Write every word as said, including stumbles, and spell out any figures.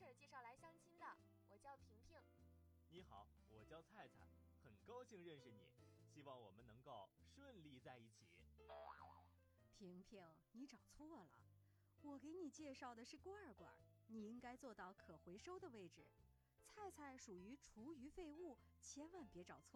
paper 介绍来相亲的，我叫萍萍。 你好，我叫菜菜，很高兴认识你，希望我们能够顺利在一起。 萍萍，你找错了，我给你介绍的是罐罐，你应该坐到可回收的位置。菜菜属于厨余废物，千万别找错。